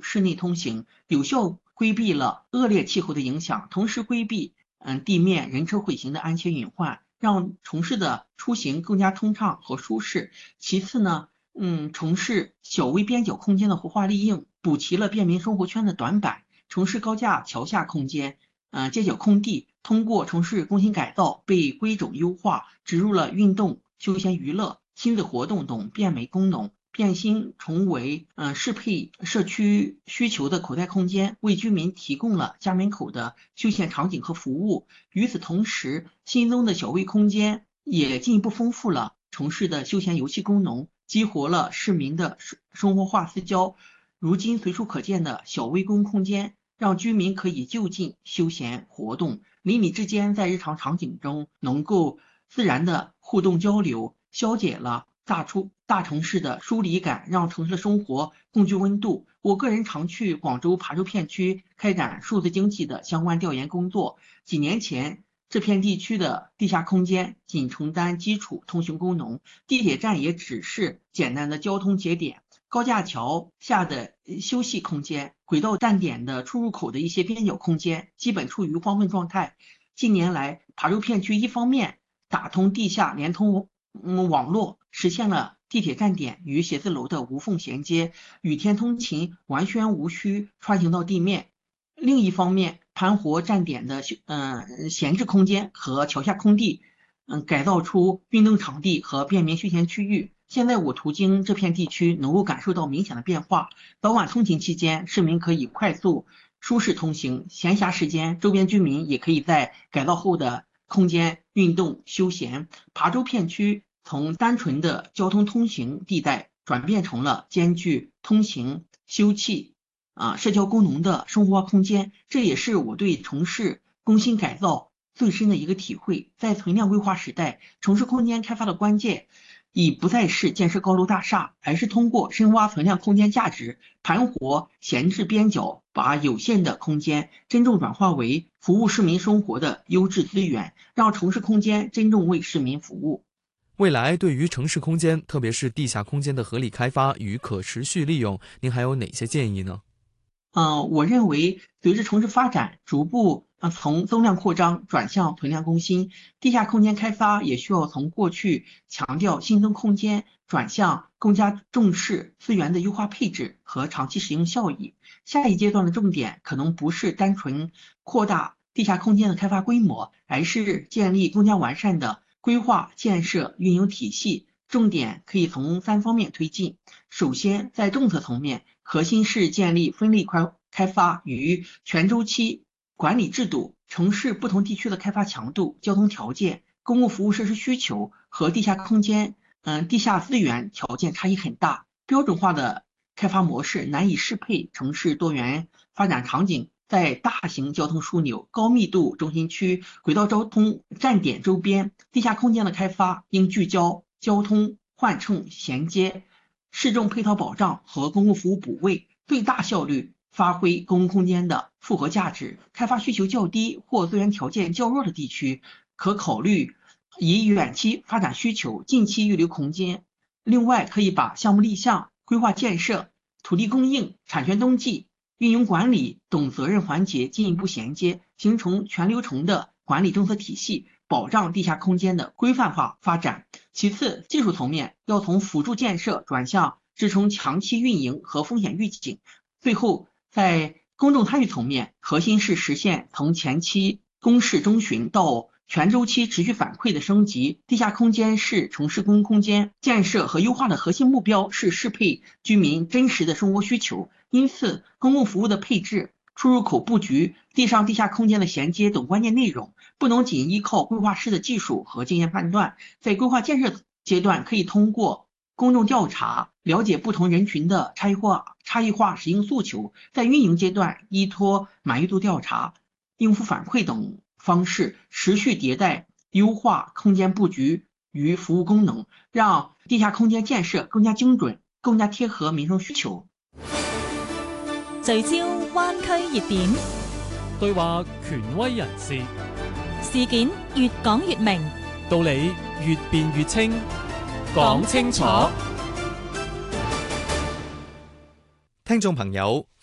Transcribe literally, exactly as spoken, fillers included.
室内通行，有效规避了恶劣气候的影响，同时规避嗯地面人车混行的安全隐患，让城市的出行更加通畅和舒适。其次呢，嗯，城市小微边角空间的活化利用，补齐了便民生活圈的短板。城市高架桥下空间、呃街角空地，通过城市更新改造被规整优化，植入了运动、休闲娱乐、亲子活动等便媒功能，变新成为呃适配社区需求的口袋空间，为居民提供了家门口的休闲场景和服务。与此同时，新增的小微空间也进一步丰富了城市的休闲游戏功能，激活了市民的生活化私交。如今随处可见的小微公空间，让居民可以就近休闲活动，邻里之间在日常场景中能够自然的互动交流，消解了大出大城市的疏离感，让城市的生活更具温度。我个人常去广州琶洲片区开展数字经济的相关调研工作。几年前，这片地区的地下空间仅承担基础通行功能，地铁站也只是简单的交通节点，高架桥下的休息空间、轨道站点的出入口的一些边角空间，基本处于荒废状态。近年来，琶洲片区一方面打通地下联通网络，实现了地铁站点与写字楼的无缝衔接，雨天通勤完全无需穿行到地面；另一方面，盘活站点的呃闲置空间和桥下空地，嗯、呃，改造出运动场地和便民休闲区域。现在我途经这片地区，能够感受到明显的变化。早晚通勤期间，市民可以快速舒适通行；闲暇时间，周边居民也可以在改造后的空间运动休闲。琶洲片区从单纯的交通通行地带，转变成了兼具通行、休憩啊社交功能的生活化空间。这也是我对城市更新改造最深的一个体会。在存量规划时代，城市空间开发的关键已不再是建设高楼大厦，而是通过深挖存量空间价值，盘活闲置边角，把有限的空间真正转化为服务市民生活的优质资源，让城市空间真正为市民服务。 未来对于城市空间，特别是地下空间的合理开发与可持续利用，您还有哪些建议呢？ 嗯、呃，我认为随着城市发展逐步呃从增量扩张转向存量更新，地下空间开发也需要从过去强调新增空间，转向更加重视资源的优化配置和长期使用效益。下一阶段的重点可能不是单纯扩大地下空间的开发规模，而是建立更加完善的规划、建设、运营体系。重点可以从三方面推进。首先，在政策层面，核心是建立分类开开发与全周期管理制度，城市不同地区的开发强度、交通条件、公共服务设施需求和地下空间、嗯、地下资源条件差异很大，标准化的开发模式难以适配城市多元发展场景。在大型交通枢纽、高密度中心区、轨道交通站点周边，地下空间的开发应聚焦交通换乘衔接、市政配套保障和公共服务补位，最大效率发挥公共空间的复合价值。开发需求较低或资源条件较弱的地区，可考虑以远期发展需求，近期预留空间。另外，可以把项目立项、规划建设、土地供应、产权登记、运营管理等责任环节进一步衔接，形成全流程的管理政策体系，保障地下空间的规范化发展。其次，技术层面要从辅助建设转向支撑长期运营和风险预警。最后，在公众参与层面，核心是实现从前期公示征询到全周期持续反馈的升级。地下空间是城市公共空间建设和优化的核心目标，是适配居民真实的生活需求。因此，公共服务的配置、出入口布局、地上地下空间的衔接等关键内容，不能仅依靠规划师的技术和经验判断。在规划建设阶段，可以通过公众调查了解不同人群的差异化差异化使用诉求，在运营阶段依托满意度调查、应付反馈等方式，持续迭代优化空间布局与服務功能，讓地下空間建設更加精準、更加貼合民生需求。 聚焦灣區熱點， 對話權威人士， 事件越講越明， 道理越辯越清，講清楚。 聽眾朋友，